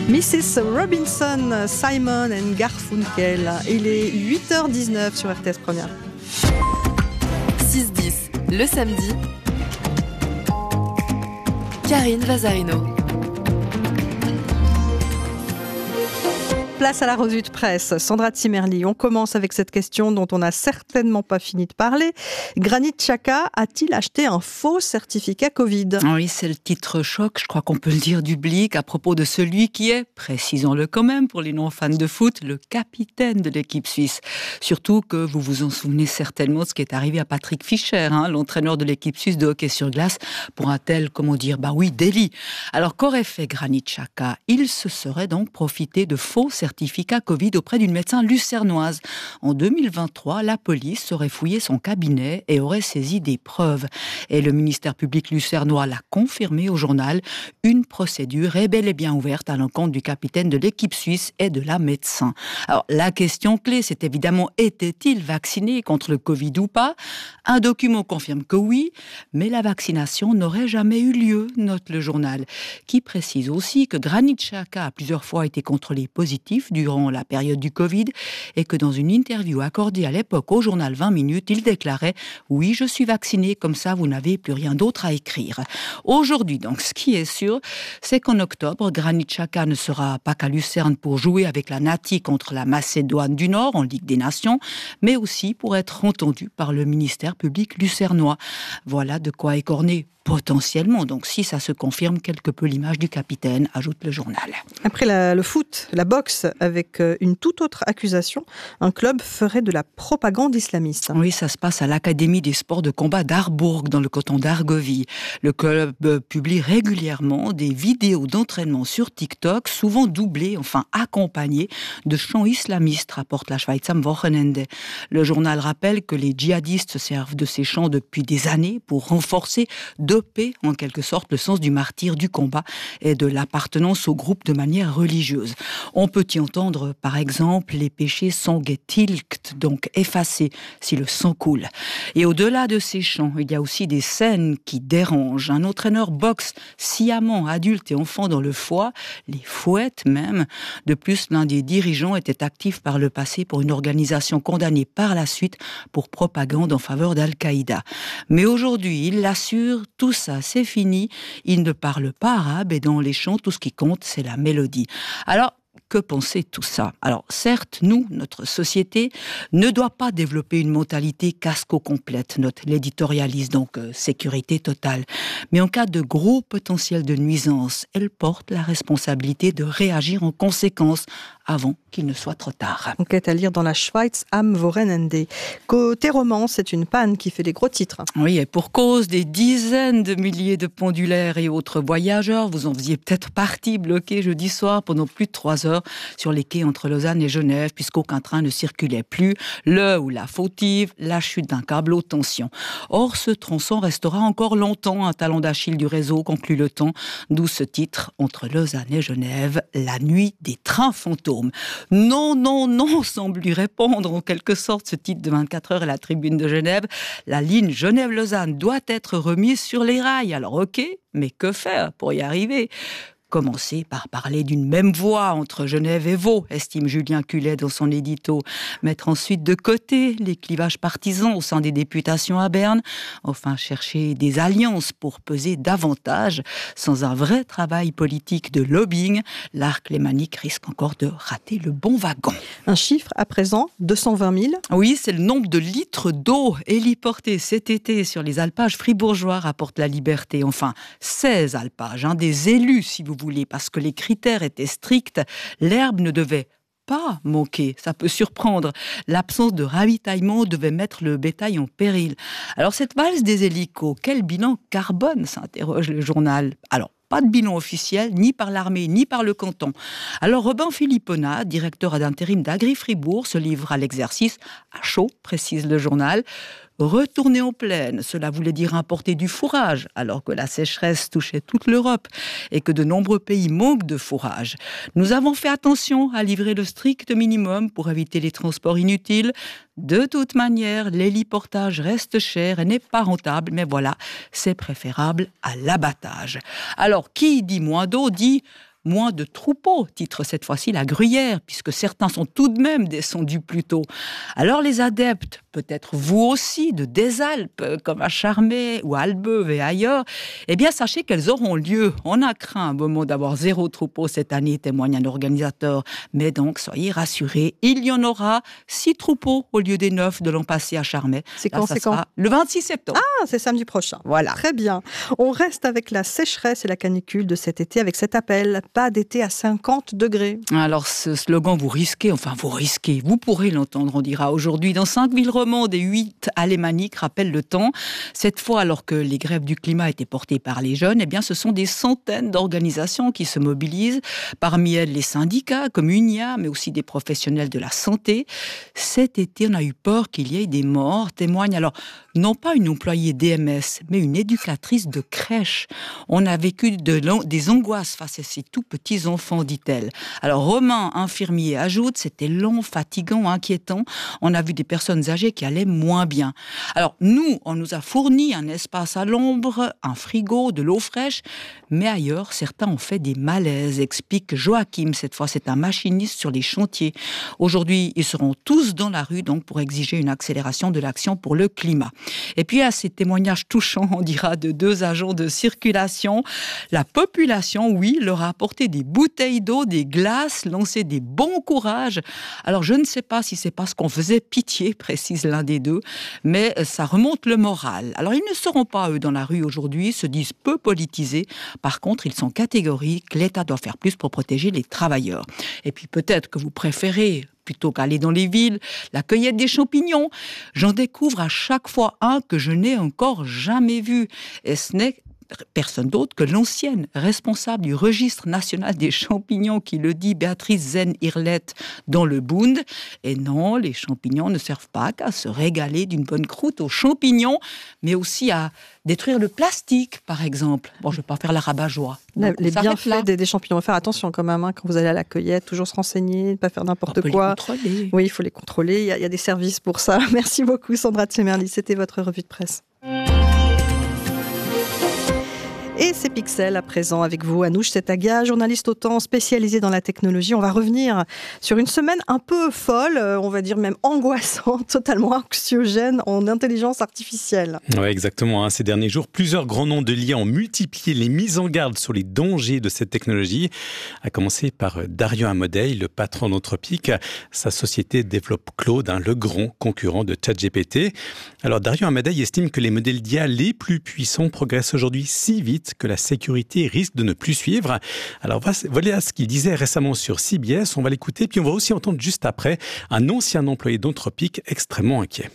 Mrs. Robinson, Simon and Garfunkel. Il est 8h19 sur RTS Première. 6-10, le samedi. Karine Vazarino. Place à la revue de presse. Sandra Zimmerli, on commence avec cette question dont on n'a certainement pas fini de parler. Granit Xhaka a-t-il acheté un faux certificat Covid ? Oui, c'est le titre choc, je crois qu'on peut le dire du Blick, à propos de celui qui est, précisons-le quand même pour les non-fans de foot, le capitaine de l'équipe suisse. Surtout que vous vous en souvenez certainement de ce qui est arrivé à Patrick Fischer, l'entraîneur de l'équipe suisse de hockey sur glace, pour un tel, comment dire, délit. Alors qu'aurait fait Granit Xhaka ? Il se serait donc profité de faux certificat Covid auprès d'une médecin lucernoise. En 2023, la police aurait fouillé son cabinet et aurait saisi des preuves. Et le ministère public lucernois l'a confirmé au journal. Une procédure est bel et bien ouverte à l'encontre du capitaine de l'équipe suisse et de la médecin. Alors, la question clé, c'est évidemment, était-il vacciné contre le Covid ou pas ? Un document confirme que oui, mais la vaccination n'aurait jamais eu lieu, note le journal, qui précise aussi que Granit Xhaka a plusieurs fois été contrôlé positif durant la période du Covid et que dans une interview accordée à l'époque au journal 20 minutes, il déclarait « Oui, je suis vacciné, comme ça vous n'avez plus rien d'autre à écrire ». Aujourd'hui, donc, ce qui est sûr, c'est qu'en octobre, Granit Xhaka ne sera pas qu'à Lucerne pour jouer avec la Nati contre la Macédoine du Nord en Ligue des Nations, mais aussi pour être entendu par le ministère public lucernois. Voilà de quoi écorner potentiellement, donc si ça se confirme, quelque peu l'image du capitaine, ajoute le journal. Après le foot, la boxe, avec une toute autre accusation, un club ferait de la propagande islamiste. Oui, ça se passe à l'Académie des sports de combat d'Arbourg, dans le canton d'Argovie. Le club publie régulièrement des vidéos d'entraînement sur TikTok, souvent doublées, accompagnées de chants islamistes, rapporte la Schweiz am Wochenende. Le journal rappelle que les djihadistes se servent de ces chants depuis des années pour renforcer doper en quelque sorte le sens du martyr du combat et de l'appartenance au groupe de manière religieuse. On peut y entendre par exemple les péchés sont getilgt, donc effacés si le sang coule. Et au-delà de ces chants, il y a aussi des scènes qui dérangent. Un entraîneur boxe sciemment adultes et enfants dans le foie, les fouettes même. De plus, l'un des dirigeants était actif par le passé pour une organisation condamnée par la suite pour propagande en faveur d'Al-Qaïda. Mais aujourd'hui, il l'assure, tout ça, c'est fini. Il ne parle pas arabe et dans les chants, tout ce qui compte, c'est la mélodie. Alors, que penser de tout ça ? Alors, certes, nous, notre société, ne doit pas développer une mentalité casco-complète, note l'éditorialiste, donc sécurité totale. Mais en cas de gros potentiel de nuisance, elle porte la responsabilité de réagir en conséquence avant qu'il ne soit trop tard. Enquête à lire dans la Schweiz am Wochenende. Côté roman, c'est une panne qui fait des gros titres. Oui, et pour cause, des dizaines de milliers de pendulaires et autres voyageurs, vous en faisiez peut-être partie, bloqués jeudi soir pendant plus de 3 heures sur les quais entre Lausanne et Genève, puisqu'aucun train ne circulait plus. Le ou la fautive, la chute d'un câble haute tension. Or, ce tronçon restera encore longtemps un talon d'Achille du réseau, conclut Le Temps, d'où ce titre, entre Lausanne et Genève, la nuit des trains fantômes. Non, semble lui répondre en quelque sorte ce titre de 24 heures à la Tribune de Genève. La ligne Genève-Lausanne doit être remise sur les rails. Alors ok, mais que faire pour y arriver ? Commencer par parler d'une même voie entre Genève et Vaud, estime Julien Cullet dans son édito. Mettre ensuite de côté les clivages partisans au sein des députations à Berne. Enfin, chercher des alliances pour peser davantage. Sans un vrai travail politique de lobbying, l'arc lémanique risque encore de rater le bon wagon. Un chiffre à présent, 220 000. Oui, c'est le nombre de litres d'eau héliportés cet été sur les alpages fribourgeois, rapporte La Liberté. Enfin, 16 alpages, des élus si vous voulez, parce que les critères étaient stricts. L'herbe ne devait pas manquer, ça peut surprendre. L'absence de ravitaillement devait mettre le bétail en péril. Alors cette valse des hélicos, quel bilan carbone, s'interroge le journal. Alors, pas de bilan officiel, ni par l'armée, ni par le canton. Alors Robin Philippona, directeur d'intérim d'Agri-Fribourg, se livre à l'exercice, à chaud, précise le journal. Retourner en plaine, cela voulait dire importer du fourrage, alors que la sécheresse touchait toute l'Europe et que de nombreux pays manquent de fourrage. Nous avons fait attention à livrer le strict minimum pour éviter les transports inutiles. De toute manière, l'héliportage reste cher et n'est pas rentable, mais voilà, c'est préférable à l'abattage. Alors, qui dit moins d'eau dit moins de troupeaux, titre cette fois-ci la Gruyère, puisque certains sont tout de même descendus plus tôt. Alors les adeptes, peut-être vous aussi, des Alpes, comme à Charmey ou à Albeuve et ailleurs, eh bien sachez qu'elles auront lieu. On a craint un moment d'avoir 0 troupeau cette année, témoigne un organisateur. Mais donc, soyez rassurés, il y en aura 6 troupeaux au lieu des 9 de l'an passé à Charmey. C'est quand, le 26 septembre. Ah, c'est samedi prochain. Voilà. Très bien. On reste avec la sécheresse et la canicule de cet été avec cet appel. Pas d'été à 50 degrés. Alors, ce slogan, vous pourrez l'entendre, on dira aujourd'hui, dans 5 villes romandes et 8 alémaniques, rappelle le temps. Cette fois, alors que les grèves du climat étaient portées par les jeunes, eh bien, ce sont des centaines d'organisations qui se mobilisent. Parmi elles, les syndicats, comme UNIA, mais aussi des professionnels de la santé. Cet été, on a eu peur qu'il y ait des morts, témoigne alors, non pas une employée DMS, mais une éducatrice de crèche. On a vécu des angoisses face à ces tout petits enfants, dit-elle. Alors, Romain, infirmier, ajoute, c'était long, fatigant, inquiétant. On a vu des personnes âgées qui allaient moins bien. Alors, nous, on nous a fourni un espace à l'ombre, un frigo, de l'eau fraîche, mais ailleurs, certains ont fait des malaises, explique Joachim. Cette fois, c'est un machiniste sur les chantiers. Aujourd'hui, ils seront tous dans la rue donc pour exiger une accélération de l'action pour le climat. Et puis, à ces témoignages touchants, on dira, de 2 agents de circulation, la population, oui, leur a apporté des bouteilles d'eau, des glaces, lancé des bons courages. Alors, je ne sais pas si c'est parce qu'on faisait pitié, précise l'un des deux, mais ça remonte le moral. Alors, ils ne seront pas, eux, dans la rue aujourd'hui, se disent peu politisés. Par contre, ils sont catégoriques, l'État doit faire plus pour protéger les travailleurs. Et puis, peut-être que vous préférez, plutôt qu'aller dans les villes, la cueillette des champignons. J'en découvre à chaque fois un que je n'ai encore jamais vu. Et ce n'est personne d'autre que l'ancienne responsable du registre national des champignons qui le dit, Béatrice Zen-Irlette, dans le Bund. Et non, les champignons ne servent pas qu'à se régaler d'une bonne croûte aux champignons, mais aussi à détruire le plastique, par exemple. Bon, je ne vais pas faire la rabat-joie. Les bienfaits des champignons. Faire attention quand même, quand vous allez à la cueillette, toujours se renseigner, ne pas faire n'importe quoi. Les contrôler. Oui, il faut les contrôler. Il y a des services pour ça. Merci beaucoup, Sandra Tsemerli. C'était votre revue de presse. Et c'est Pixel à présent avec vous, Anouche Setaga, journaliste autant spécialisée dans la technologie. On va revenir sur une semaine un peu folle, on va dire même angoissante, totalement anxiogène en intelligence artificielle. Oui, exactement. Ces derniers jours, plusieurs grands noms de l'IA ont multiplié les mises en garde sur les dangers de cette technologie. À commencer par Dario Amodei, le patron d'Anthropic. Sa société développe Claude, le grand concurrent de ChatGPT. Alors Dario Amodei estime que les modèles d'IA les plus puissants progressent aujourd'hui si vite que la sécurité risque de ne plus suivre. Alors voilà ce qu'il disait récemment sur CBS, on va l'écouter, puis on va aussi entendre juste après un ancien employé d'Anthropic extrêmement inquiet.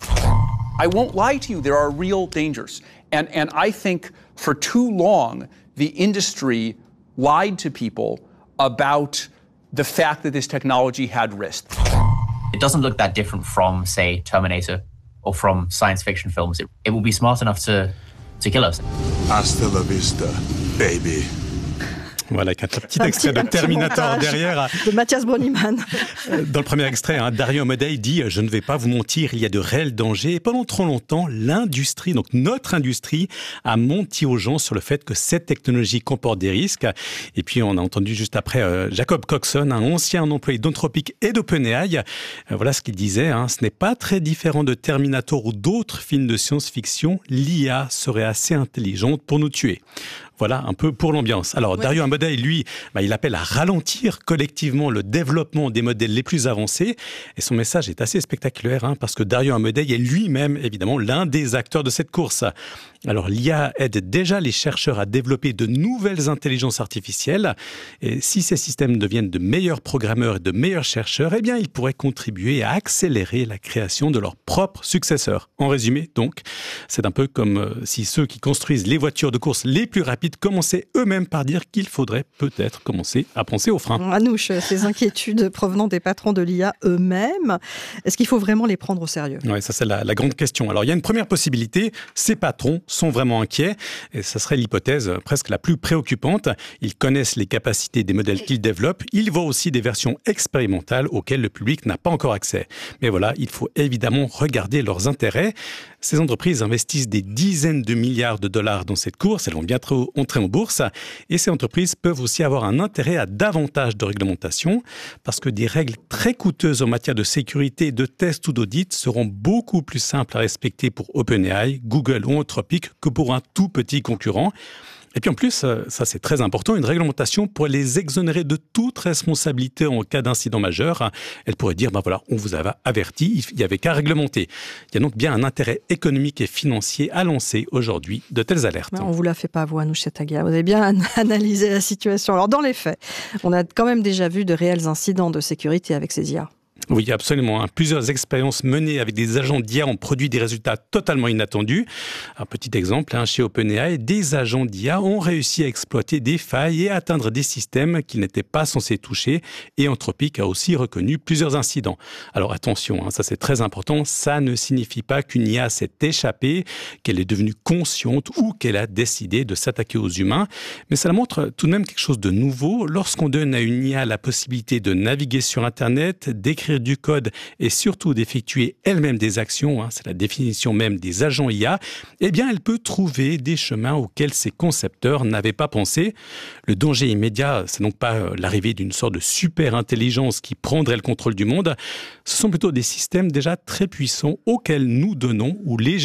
I won't lie to you, there are real dangers. And I think for too long, the industry lied to people about the fact that this technology had risk. It doesn't look that different from, say, Terminator or from science fiction films. It will be smart enough to kill us. Hasta la vista, baby. Voilà, avec un petit extrait de Terminator derrière. De Mathias Broniman. Dans le premier extrait, Dario Amodei dit « Je ne vais pas vous mentir, il y a de réels dangers. » Et pendant trop longtemps, l'industrie, donc notre industrie, a menti aux gens sur le fait que cette technologie comporte des risques. Et puis, on a entendu juste après Jacob Coxon, un ancien employé d'Anthropic et d'OpenAI. Voilà ce qu'il disait. Ce n'est pas très différent de Terminator ou d'autres films de science-fiction. L'IA serait assez intelligente pour nous tuer. Voilà un peu pour l'ambiance. Alors Dario Amodei, lui, il appelle à ralentir collectivement le développement des modèles les plus avancés. Et son message est assez spectaculaire parce que Dario Amodei est lui-même, évidemment, l'un des acteurs de cette course. Alors l'IA aide déjà les chercheurs à développer de nouvelles intelligences artificielles. Et si ces systèmes deviennent de meilleurs programmeurs et de meilleurs chercheurs, eh bien, ils pourraient contribuer à accélérer la création de leurs propres successeurs. En résumé, donc, c'est un peu comme si ceux qui construisent les voitures de course les plus rapides commençaient eux-mêmes par dire qu'il faudrait peut-être commencer à penser aux freins. Anouche, ces inquiétudes provenant des patrons de l'IA eux-mêmes, est-ce qu'il faut vraiment les prendre au sérieux ? Oui, ça c'est la grande question. Alors il y a une première possibilité, ces patrons sont vraiment inquiets, et ça serait l'hypothèse presque la plus préoccupante. Ils connaissent les capacités des modèles qu'ils développent, ils voient aussi des versions expérimentales auxquelles le public n'a pas encore accès. Mais voilà, il faut évidemment regarder leurs intérêts. Ces entreprises investissent des dizaines de milliards de dollars dans cette course, elles vont bientôt entrer en bourse. Et ces entreprises peuvent aussi avoir un intérêt à davantage de réglementation parce que des règles très coûteuses en matière de sécurité, de tests ou d'audit seront beaucoup plus simples à respecter pour OpenAI, Google ou Anthropic que pour un tout petit concurrent. Et puis en plus, ça c'est très important, une réglementation pourrait les exonérer de toute responsabilité en cas d'incident majeur. Elle pourrait dire, voilà, on vous avait averti, il n'y avait qu'à réglementer. Il y a donc bien un intérêt économique et financier à lancer aujourd'hui de telles alertes. On ne vous la fait pas, vous, Anoush Setagia. Vous avez bien analysé la situation. Alors dans les faits, on a quand même déjà vu de réels incidents de sécurité avec ces IA. Oui, absolument. Plusieurs expériences menées avec des agents d'IA ont produit des résultats totalement inattendus. Un petit exemple, chez OpenAI, des agents d'IA ont réussi à exploiter des failles et à atteindre des systèmes qu'ils n'étaient pas censés toucher. Et Anthropic a aussi reconnu plusieurs incidents. Alors attention, ça c'est très important, ça ne signifie pas qu'une IA s'est échappée, qu'elle est devenue consciente ou qu'elle a décidé de s'attaquer aux humains. Mais ça montre tout de même quelque chose de nouveau. Lorsqu'on donne à une IA la possibilité de naviguer sur Internet, d'écrire du code et surtout d'effectuer elle-même des actions, c'est la définition même des agents IA, eh bien elle peut trouver des chemins auxquels ses concepteurs n'avaient pas pensé. Le danger immédiat, c'est donc pas l'arrivée d'une sorte de super intelligence qui prendrait le contrôle du monde, ce sont plutôt des systèmes déjà très puissants auxquels nous donnons ou les